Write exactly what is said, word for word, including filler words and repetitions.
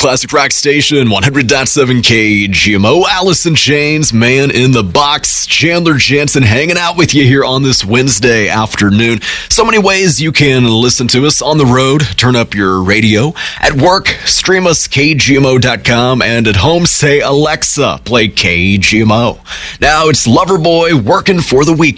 Classic Rock Station, one hundred point seven K G M O. Alice in Chains, Man in the Box. Chandler Jansen hanging out with you here on this Wednesday afternoon. So many ways you can listen to us: on the road, turn up your radio; at work, stream us, K G M O dot com; and at home, say, Alexa, play K G M O. Now it's Loverboy, Working for the Weekend.